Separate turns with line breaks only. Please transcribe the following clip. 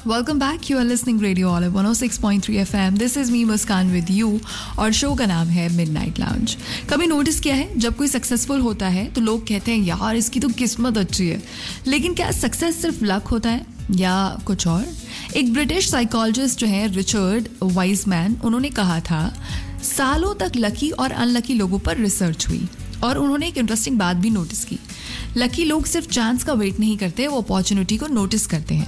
Welcome back. You are listening radio olive 106.3 FM. This is me Muskan with you और show का नाम है midnight lounge. कभी notice किया है जब कोई सक्सेसफुल होता है तो लोग कहते हैं यार इसकी तो किस्मत अच्छी है. लेकिन क्या सक्सेस सिर्फ लक होता है या कुछ और? एक ब्रिटिश साइकोलॉजिस्ट जो है रिचर्ड वाइजमैन, उन्होंने कहा था सालों तक लकी और अनलकी लोगों पर रिसर्च हुई और उन्होंने एक इंटरेस्टिंग बात भी नोटिस की. लकी लोग सिर्फ चांस का वेट नहीं करते, वो अपॉर्चुनिटी को नोटिस करते हैं.